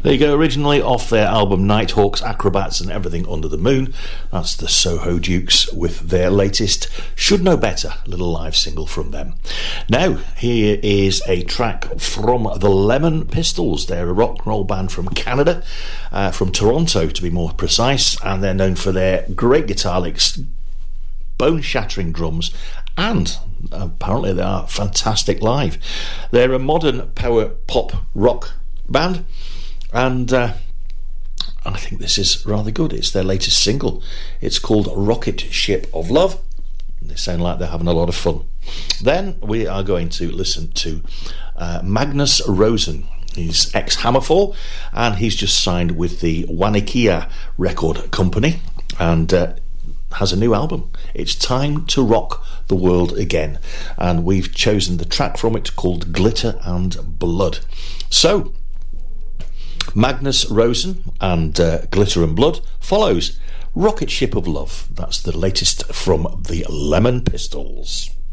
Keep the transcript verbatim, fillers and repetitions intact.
There you go, originally off their album Nighthawks, Acrobats and Everything Under the Moon. That's the Soho Dukes with their latest Should Know Better, little live single from them. Now, here is a track from the Lemon Pistols. They're a rock and roll band from Canada, uh, from Toronto to be more precise, and they're known for their great guitar licks, bone-shattering drums, and apparently they are fantastic live. They're a modern power pop rock band, and uh, I think this is rather good. It's their latest single. It's called Rocket Ship of Love. They sound like they're having a lot of fun. Then we are going to listen to uh, Magnus Rosen. He's ex-Hammerfall, and he's just signed with the Wanikia record company, and uh, has a new album. It's Time to Rock the World Again, and we've chosen the track from it called Glitter and Blood. So Magnus Rosen and uh, Glitter and Blood follows Rocket Ship of Love. That's the latest from the Lemon Pistols.